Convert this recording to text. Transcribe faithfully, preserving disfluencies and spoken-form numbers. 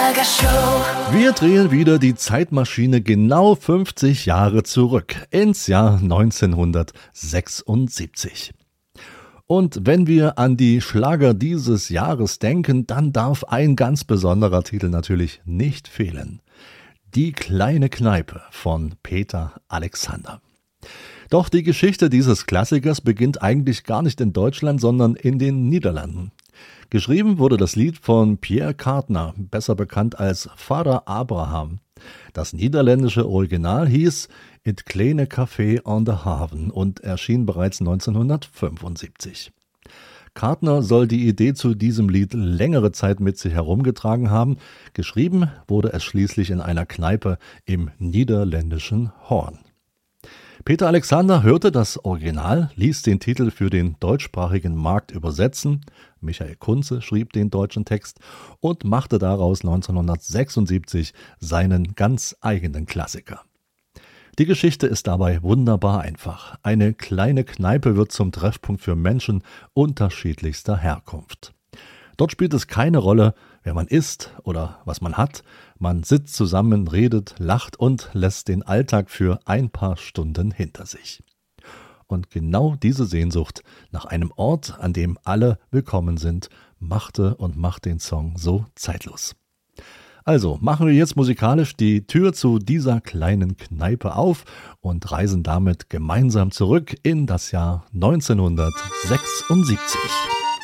Schlagershow. Wir drehen wieder die Zeitmaschine genau fünfzig Jahre zurück ins Jahr neunzehnhundertsechsundsiebzig. Und wenn wir an die Schlager dieses Jahres denken, dann darf ein ganz besonderer Titel natürlich nicht fehlen. Die kleine Kneipe von Peter Alexander. Doch die Geschichte dieses Klassikers beginnt eigentlich gar nicht in Deutschland, sondern in den Niederlanden. Geschrieben wurde das Lied von Pierre Cardin, besser bekannt als Vader Abraham. Das niederländische Original hieß It kleine Café aan de Haven und erschien bereits neunzehnhundertfünfundsiebzig. Cardin soll die Idee zu diesem Lied längere Zeit mit sich herumgetragen haben. Geschrieben wurde es schließlich in einer Kneipe im niederländischen Hoorn. Peter Alexander hörte das Original, ließ den Titel für den deutschsprachigen Markt übersetzen, Michael Kunze schrieb den deutschen Text und machte daraus neunzehnhundertsechsundsiebzig seinen ganz eigenen Klassiker. Die Geschichte ist dabei wunderbar einfach. Eine kleine Kneipe wird zum Treffpunkt für Menschen unterschiedlichster Herkunft. Dort spielt es keine Rolle, wer man ist oder was man hat. Man sitzt zusammen, redet, lacht und lässt den Alltag für ein paar Stunden hinter sich. Und genau diese Sehnsucht nach einem Ort, an dem alle willkommen sind, machte und macht den Song so zeitlos. Also machen wir jetzt musikalisch die Tür zu dieser kleinen Kneipe auf und reisen damit gemeinsam zurück in das Jahr neunzehnhundertsechsundsiebzig.